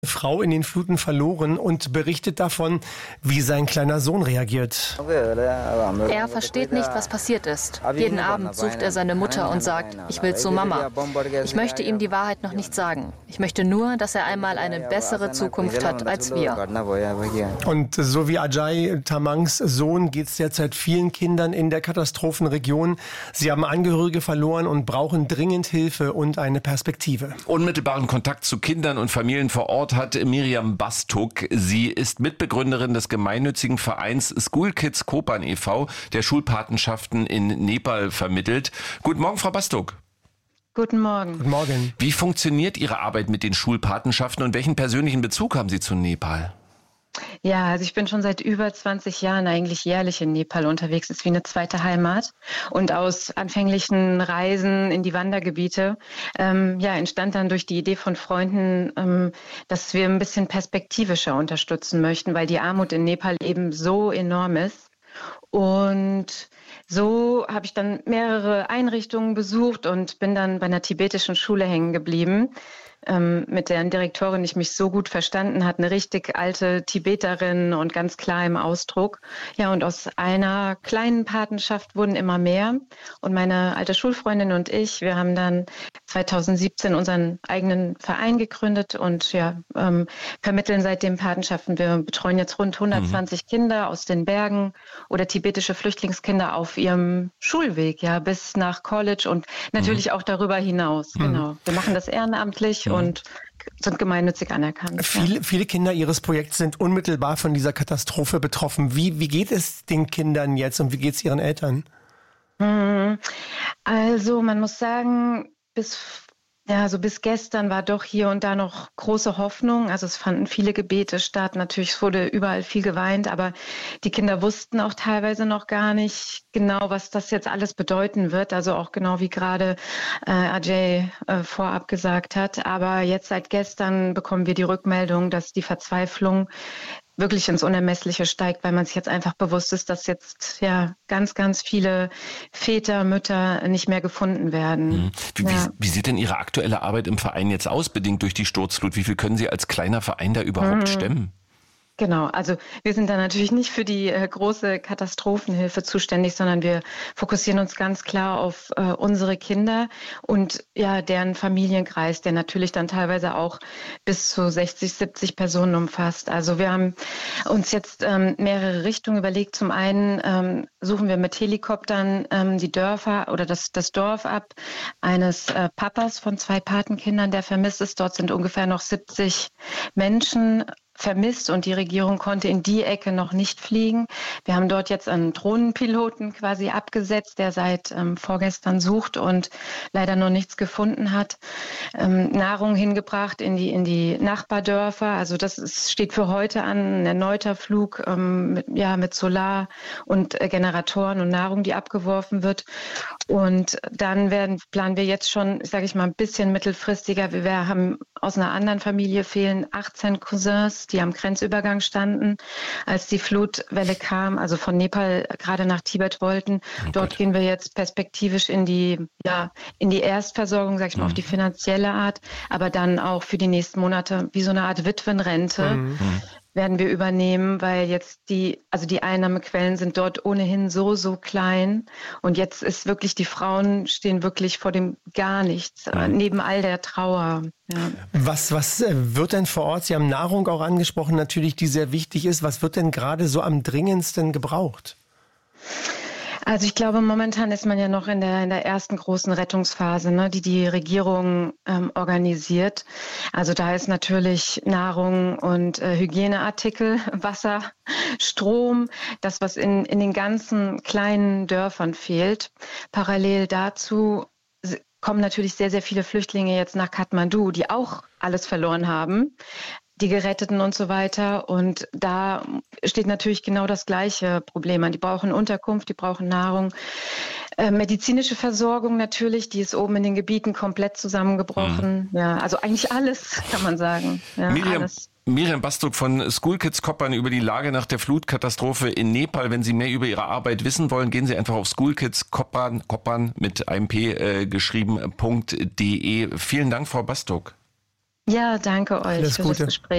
Frau in den Fluten verloren und berichtet davon, wie sein kleiner Sohn reagiert. Er versteht nicht, was passiert ist. Jeden Abend sucht er seine Mutter und sagt, ich will zu Mama. Ich möchte ihm die Wahrheit noch nicht sagen. Ich möchte nur, dass er einmal eine bessere Zukunft hat als wir. Und so wie Ajay Tamangs Sohn geht es derzeit vielen Kindern in der Katastrophenregion. Sie haben Angehörige verloren und brauchen dringend Hilfe und eine Perspektive. Unmittelbaren Kontakt zu Kindern und Familien vor Ort hat Miriam Bastuk. Sie ist Mitbegründerin des gemeinnützigen Vereins School Kids Kopan e.V., der Schulpatenschaften in Nepal vermittelt. Guten Morgen, Frau Bastuk. Guten Morgen. Guten Morgen. Wie funktioniert Ihre Arbeit mit den Schulpatenschaften und welchen persönlichen Bezug haben Sie zu Nepal? Ja, also ich bin schon seit über 20 Jahren eigentlich jährlich in Nepal unterwegs. Es ist wie eine zweite Heimat. Und aus anfänglichen Reisen in die Wandergebiete entstand dann durch die Idee von Freunden, dass wir ein bisschen perspektivischer unterstützen möchten, weil die Armut in Nepal eben so enorm ist. Und so habe ich dann mehrere Einrichtungen besucht und bin dann bei einer tibetischen Schule hängen geblieben, mit deren Direktorin ich mich so gut verstanden hat, eine richtig alte Tibeterin und ganz klar im Ausdruck. Ja, und aus einer kleinen Patenschaft wurden immer mehr. Und meine alte Schulfreundin und ich, wir haben dann 2017 unseren eigenen Verein gegründet und vermitteln seitdem Patenschaften. Wir betreuen jetzt rund 120 Kinder aus den Bergen oder tibetische Flüchtlingskinder auf ihrem Schulweg, ja, bis nach College und natürlich auch darüber hinaus. Genau. Wir machen das ehrenamtlich und sind gemeinnützig anerkannt. Viele Kinder Ihres Projekts sind unmittelbar von dieser Katastrophe betroffen. Wie geht es den Kindern jetzt und wie geht es ihren Eltern? Also man muss sagen, bis gestern war doch hier und da noch große Hoffnung. Also es fanden viele Gebete statt. Natürlich, es wurde überall viel geweint, aber die Kinder wussten auch teilweise noch gar nicht genau, was das jetzt alles bedeuten wird. Also auch genau wie gerade Ajay vorab gesagt hat. Aber jetzt seit gestern bekommen wir die Rückmeldung, dass die Verzweiflung wirklich ins Unermessliche steigt, weil man sich jetzt einfach bewusst ist, dass jetzt ganz, ganz viele Väter, Mütter nicht mehr gefunden werden. Wie sieht denn Ihre aktuelle Arbeit im Verein jetzt aus, bedingt durch die Sturzflut? Wie viel können Sie als kleiner Verein da überhaupt stemmen? Genau, also wir sind da natürlich nicht für die große Katastrophenhilfe zuständig, sondern wir fokussieren uns ganz klar auf unsere Kinder und deren Familienkreis, der natürlich dann teilweise auch bis zu 60, 70 Personen umfasst. Also wir haben uns jetzt mehrere Richtungen überlegt. Zum einen suchen wir mit Helikoptern die Dörfer oder das Dorf ab eines Papas von 2 Patenkindern, der vermisst ist. Dort sind ungefähr noch 70 Menschen vermisst und die Regierung konnte in die Ecke noch nicht fliegen. Wir haben dort jetzt einen Drohnenpiloten quasi abgesetzt, der seit vorgestern sucht und leider noch nichts gefunden hat. Nahrung hingebracht in die Nachbardörfer. Also das steht für heute an, ein erneuter Flug mit Solar und Generatoren und Nahrung, die abgeworfen wird. Und dann planen wir jetzt schon, sage ich mal, ein bisschen mittelfristiger. Wir haben aus einer anderen Familie fehlen 18 Cousins, die am Grenzübergang standen, als die Flutwelle kam, also von Nepal gerade nach Tibet wollten. Dort gehen wir jetzt perspektivisch in die Erstversorgung, sag ich mal, auf die finanzielle Art, aber dann auch für die nächsten Monate wie so eine Art Witwenrente werden wir übernehmen, weil jetzt die Einnahmequellen sind dort ohnehin so klein und jetzt ist wirklich, die Frauen stehen wirklich vor dem gar nichts, neben all der Trauer. Ja. Was wird denn vor Ort, Sie haben Nahrung auch angesprochen, natürlich, die sehr wichtig ist, was wird denn gerade so am dringendsten gebraucht? Also ich glaube, momentan ist man ja noch in der ersten großen Rettungsphase, ne, die Regierung organisiert. Also da ist natürlich Nahrung und Hygieneartikel, Wasser, Strom, das, was in den ganzen kleinen Dörfern fehlt. Parallel dazu kommen natürlich sehr, sehr viele Flüchtlinge jetzt nach Kathmandu, die auch alles verloren haben. Die Geretteten und so weiter. Und da steht natürlich genau das gleiche Problem an. Die brauchen Unterkunft, die brauchen Nahrung. Medizinische Versorgung natürlich, die ist oben in den Gebieten komplett zusammengebrochen. Ja, also eigentlich alles, kann man sagen. Ja, Miriam Bastuk von School Kids Kopan über die Lage nach der Flutkatastrophe in Nepal. Wenn Sie mehr über Ihre Arbeit wissen wollen, gehen Sie einfach auf School Kids Kopan mit einem P geschrieben.de. Vielen Dank, Frau Bastuk. Ja, danke euch für das Gespräch.